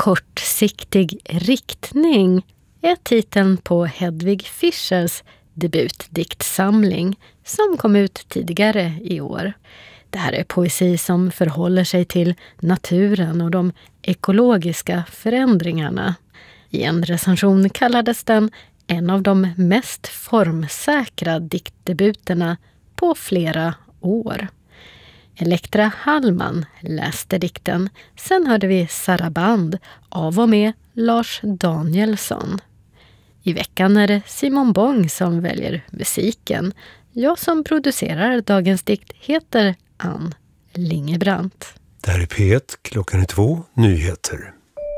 Kortsiktig riktning är titeln på Hedvig Fischers debutdiktsamling som kom ut tidigare i år. Det här är poesi som förhåller sig till naturen och de ekologiska förändringarna. I en recension kallades den en av de mest formsäkra diktdebuterna på flera år. Elektra Hallman läste dikten. Sen hörde vi Saraband av och med Lars Danielsson. I veckan är det Simon Bång som väljer musiken. Jag som producerar dagens dikt heter Ann Lingebrant. Där är P1, klockan är 2, nyheter.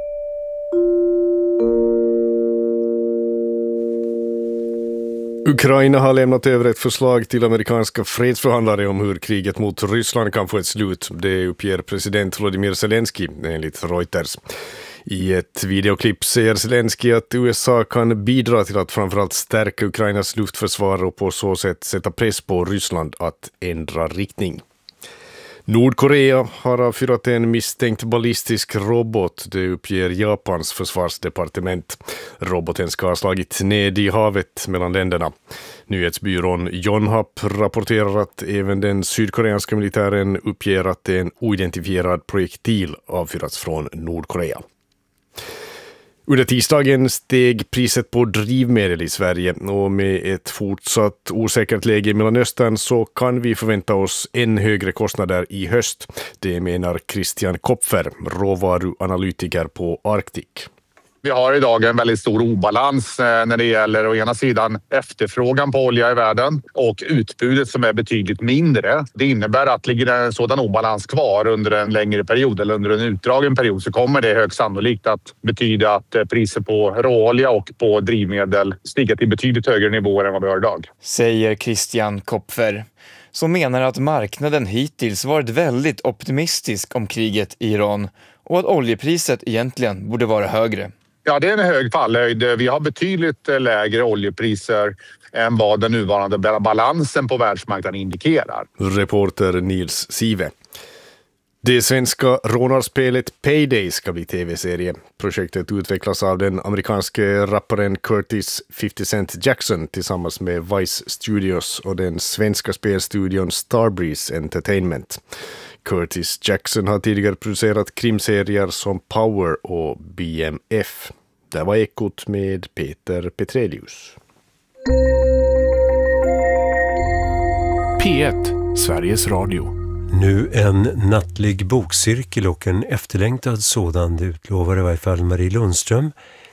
Ukraina har lämnat över ett förslag till amerikanska fredsförhandlare om hur kriget mot Ryssland kan få ett slut. Det uppger president Volodymyr Zelensky enligt Reuters. I ett videoklipp säger Zelensky att USA kan bidra till att framförallt stärka Ukrainas luftförsvar och på så sätt sätta press på Ryssland att ändra riktning. Nordkorea har avfyrat en misstänkt ballistisk robot, det uppger Japans försvarsdepartement. Roboten ska ha slagit ned i havet mellan länderna. Nyhetsbyrån Yonhap rapporterar att även den sydkoreanska militären uppger att en oidentifierad projektil avfyrats från Nordkorea. Under tisdagen steg priset på drivmedel i Sverige och med ett fortsatt osäkert läge i Mellanöstern så kan vi förvänta oss än högre kostnader i höst. Det menar Christian Kopfer, råvaruanalytiker på Arctic. Vi har idag en väldigt stor obalans när det gäller å ena sidan efterfrågan på olja i världen och utbudet som är betydligt mindre. Det innebär att ligger det en sådan obalans kvar under en längre period eller under en utdragen period så kommer det högst sannolikt att betyda att priset på råolja och på drivmedel stiger till betydligt högre nivåer än vad vi har idag. Säger Christian Kopfer, som menar att marknaden hittills varit väldigt optimistisk om kriget i Iran och att oljepriset egentligen borde vara högre. Ja, det är en hög fallhöjd. Vi har betydligt lägre oljepriser än vad den nuvarande balansen på världsmarknaden indikerar. Reporter Nils Sive. Det svenska rånarspelet Payday ska bli tv-serie. Projektet utvecklas av den amerikanske rapparen Curtis 50 Cent Jackson tillsammans med Vice Studios och den svenska spelstudion Starbreeze Entertainment. Curtis Jackson har tidigare producerat krimserier som Power och BMF. Det var Ekot med Peter Petrelius. P1, Sveriges Radio. Nu en nattlig bokcirkel och en efterlängtad sådan, det utlovar i varje fall Marie Lundström.